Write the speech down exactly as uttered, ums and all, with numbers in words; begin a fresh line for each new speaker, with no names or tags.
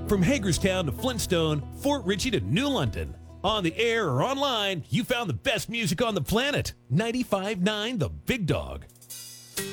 From Hagerstown to Flintstone, Fort Ritchie to New London. On the air or online, you found the best music on the planet. ninety-five point nine The Big Dog.